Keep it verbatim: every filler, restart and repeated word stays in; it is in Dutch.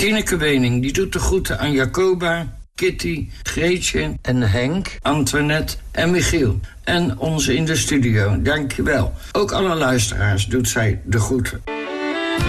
Tineke Wening, die doet de groeten aan Jacoba, Kitty, Greetje en Henk, Antoinette en Michiel. En onze in de studio, dankjewel. Ook alle luisteraars doet zij de groeten.